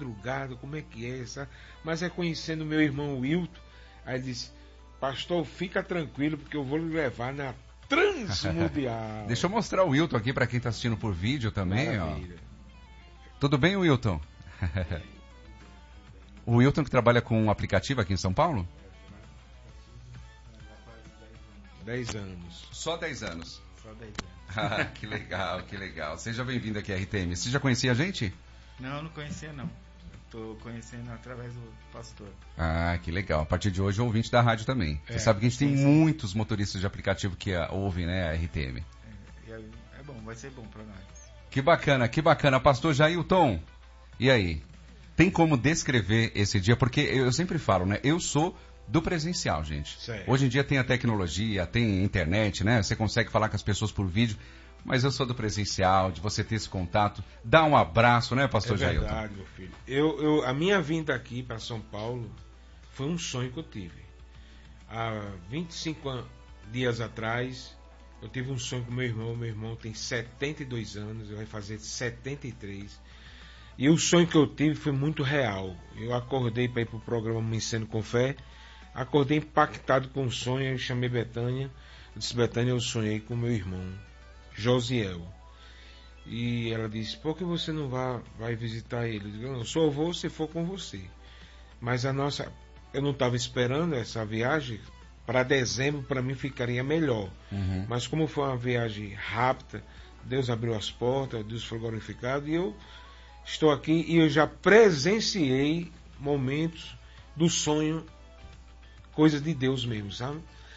madrugada, como é que é, sabe? Mas reconhecendo meu irmão Wilton, aí ele disse, pastor, fica tranquilo, porque eu vou lhe levar na Transmundial. Deixa eu mostrar o Wilton aqui para quem está assistindo por vídeo também. Maravilha. Ó. Tudo bem, Wilton? O Wilton que trabalha com um aplicativo aqui em São Paulo? 10 anos. Só 10 anos. Só 10 anos. Que legal, que legal. Seja bem-vindo aqui à RTM. Você já conhecia a gente? Não conhecia não. Estou conhecendo através do pastor. Ah, que legal. A partir de hoje, ouvinte da rádio também. Você sabe que a gente tem muitos motoristas de aplicativo que ouvem, né, a RTM. É bom, vai ser bom para nós. Que bacana, que bacana. Pastor Jailton, e aí? Tem como descrever esse dia? Porque eu sempre falo, né? Eu sou do presencial, gente. Certo. Hoje em dia tem a tecnologia, tem internet, né? Você consegue falar com as pessoas por vídeo. Mas eu sou do presencial, de você ter esse contato. Dá um abraço, né, pastor Jailton? É verdade, meu filho. A minha vinda aqui para São Paulo foi um sonho que eu tive. Há 25 dias atrás, eu tive um sonho com meu irmão. Meu irmão tem 72 anos, ele vai fazer 73. E o sonho que eu tive foi muito real. Eu acordei para ir para o programa Amanhecendo com Fé. Acordei impactado com o sonho, eu chamei Betânia. Eu disse, Betânia, eu sonhei com meu irmão, Josiel. E ela disse, por que você não vai visitar ele? Eu disse, não, só vou se for com você. Mas eu não estava esperando essa viagem. Para dezembro, para mim, ficaria melhor. Uhum. Mas como foi uma viagem rápida, Deus abriu as portas, Deus foi glorificado. E eu estou aqui e eu já presenciei momentos do sonho, coisas de Deus mesmo, sabe?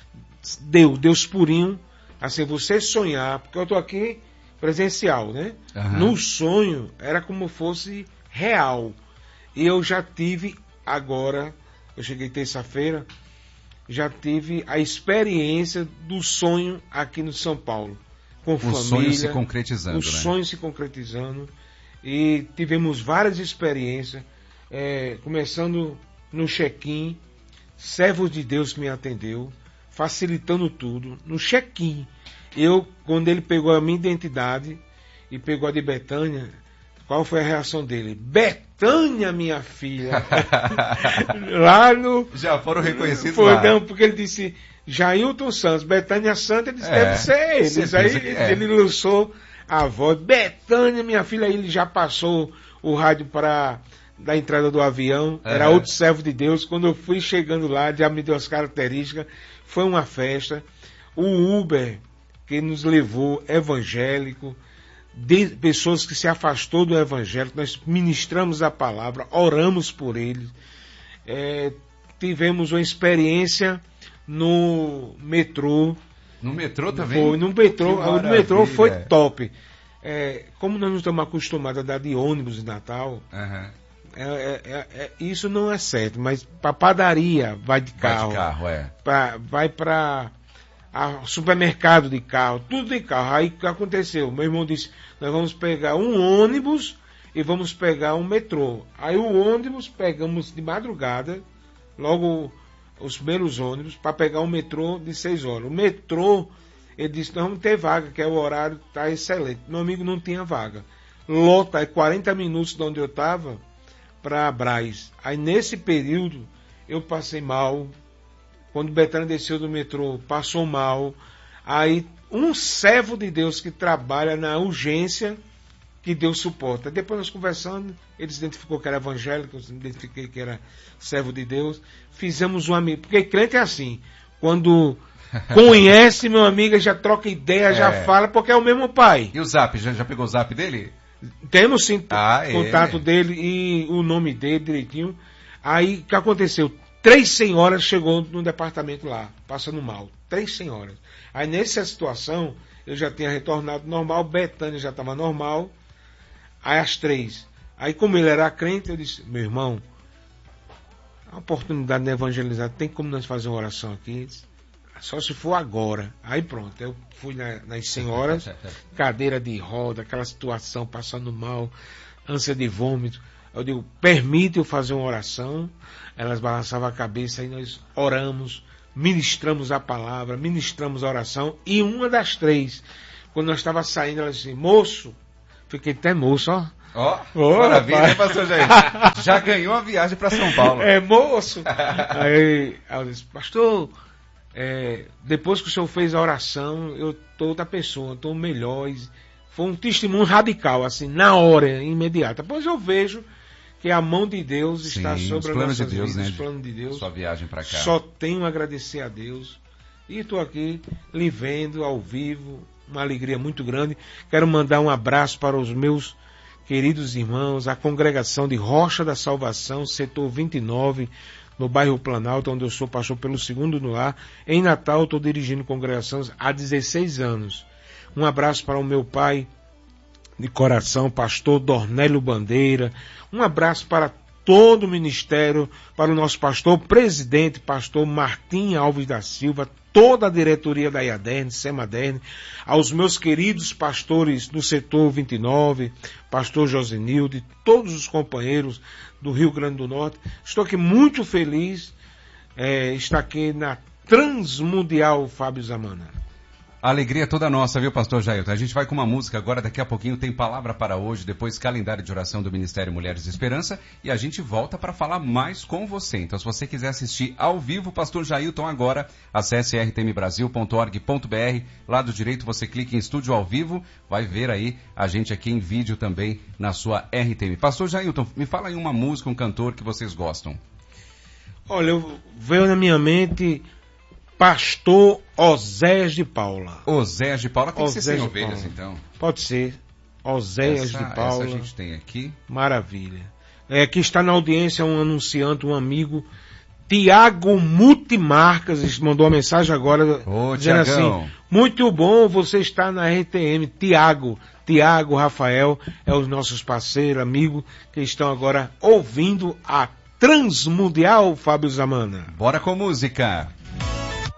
Deus purinho. Assim, você sonhar, porque eu estou aqui presencial, né? Uhum. No sonho, era como fosse real. E eu já tive agora, eu cheguei terça-feira, já tive a experiência do sonho aqui no São Paulo. Com família. O sonho se concretizando, né? O sonho se concretizando. E tivemos várias experiências, começando no check-in, servos de Deus que me atendeu, facilitando tudo, no check-in. Quando ele pegou a minha identidade e pegou a de Betânia, qual foi a reação dele? Betânia, minha filha! Lá no... Já foram reconhecidos lá. Não, porque ele disse, Jailton Santos, Betânia Santa, ele disse, deve ser eles. Aí ele lançou a voz, Betânia, minha filha, aí ele já passou o rádio da entrada do avião, era outro servo de Deus. Quando eu fui chegando lá, já me deu as características, foi uma festa. O Uber que nos levou, evangélico, de pessoas que se afastou do evangelho, nós ministramos a palavra, oramos por eles. Tivemos uma experiência no metrô. No metrô também? Foi, no metrô foi top. Como nós não estamos acostumados a dar de ônibus em Natal, isso não é certo, mas para padaria vai de carro. Vai de carro, vai para supermercado de carro, tudo de carro. Aí o que aconteceu? Meu irmão disse, nós vamos pegar um ônibus e vamos pegar um metrô. Aí o ônibus pegamos de madrugada, logo os primeiros ônibus, para pegar um metrô de 6 horas. O metrô, ele disse, nós vamos ter vaga, que é o horário que está excelente. Meu amigo, não tinha vaga. Lota, 40 minutos de onde eu estava para Brás. Aí nesse período eu passei mal. Quando Betânia desceu do metrô, passou mal. Aí um servo de Deus que trabalha na urgência, que Deus suporta. Depois nós conversando, ele se identificou que era evangélico, eu se identifiquei que era servo de Deus. Fizemos um amigo, porque crente é assim, quando conhece meu amigo, já troca ideia, já fala, porque é o mesmo pai. E o zap, já pegou o zap dele? Temos sim contato dele e o nome dele direitinho. Aí o que aconteceu? 3 senhoras chegou no departamento lá, passando mal. 3 senhoras. Aí nessa situação, eu já tinha retornado normal, Betânia já estava normal. Aí as 3. Aí como ele era crente, eu disse, meu irmão, a oportunidade de evangelizar, tem como nós fazer uma oração aqui? Só se for agora. Aí pronto, eu fui nas senhoras, cadeira de roda, aquela situação, passando mal, ânsia de vômito. Eu digo, permite eu fazer uma oração? Elas balançavam a cabeça e nós oramos, ministramos a palavra, ministramos a oração. E uma das 3, quando nós estávamos saindo, ela disse, moço, fiquei até moço, ó. Ó, Ô, maravilha, rapaz. né, pastor Jair? Já ganhou a viagem para São Paulo. É, moço. Aí eu disse, pastor, depois que o senhor fez a oração, eu tô outra pessoa, tô melhor. Foi um testemunho radical, assim, na hora, imediata. Depois eu vejo que a mão de Deus está Sim, sobre os as planos nossas de Deus, vidas, né? os planos de Deus. Sua viagem para cá. Só tenho a agradecer a Deus. E estou aqui lhe vendo ao vivo, uma alegria muito grande. Quero mandar um abraço para os meus queridos irmãos, a congregação de Rocha da Salvação, setor 29, no bairro Planalto, onde eu sou pastor pelo segundo no lar. Em Natal, estou dirigindo congregações há 16 anos. Um abraço para o meu pai de coração, pastor Dornélio Bandeira. Um abraço para todo o ministério, para o nosso pastor presidente, pastor Martim Alves da Silva, toda a diretoria da IADERN, SEMADERN, aos meus queridos pastores do setor 29, pastor Josenilde, todos os companheiros do Rio Grande do Norte. Estou aqui muito feliz, estar aqui na Transmundial Fábio Zamana. A alegria é toda nossa, viu, pastor Jailton? A gente vai com uma música agora, daqui a pouquinho tem Palavra para Hoje, depois calendário de oração do Ministério Mulheres de Esperança, e a gente volta para falar mais com você. Então, se você quiser assistir ao vivo, pastor Jailton agora, acesse rtmbrasil.org.br, lado direito você clica em Estúdio ao Vivo, vai ver aí a gente aqui em vídeo também na sua RTM. Pastor Jailton, me fala aí uma música, um cantor que vocês gostam. Olha, veio na minha mente Pastor Oséias de Paula. Oséias de Paula, tem que ser Oséias sem de ovelhas, Paula. então. Pode ser. Oséias de Paula. Essa a gente tem aqui. Maravilha. Aqui está na audiência um anunciante, um amigo, Tiago Multimarcas, mandou uma mensagem agora dizendo Tiagão. assim, muito bom você estar na RTM. Tiago, Rafael, é os nossos parceiros, amigos, que estão agora ouvindo a Transmundial Fábio Zamana. Bora com música.